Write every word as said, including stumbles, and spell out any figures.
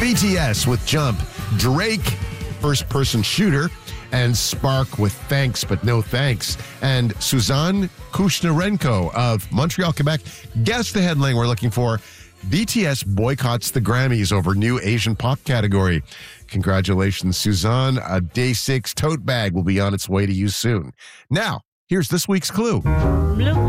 B T S with Jump. Drake, first-person shooter. And Spark with Thanks But No Thanks. And Suzanne Kushnarenko of Montreal, Quebec. Guess the headline we're looking for. B T S boycotts the Grammys over new Asian pop category. Congratulations, Suzanne. A Day six tote bag will be on its way to you soon. Now, here's this week's clue.